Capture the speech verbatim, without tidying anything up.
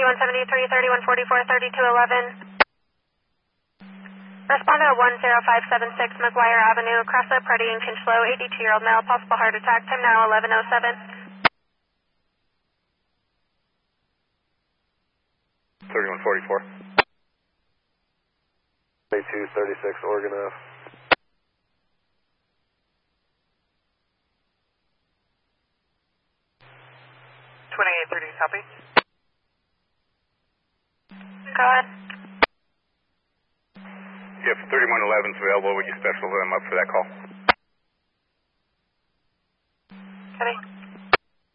thirty-one seventy-three, thirty-one forty-four, thirty-two eleven. Respond to one zero five seven six McGuire Avenue, Crosslip, Preddy and Kinchlow, eighty-two-year-old male, possible heart attack, time now eleven oh seven. thirty-one forty-four. two thirty-six, Oregon Ave. twenty-eight thirty, copy. Go ahead. If thirty-one eleven is available, would you special them up for that call?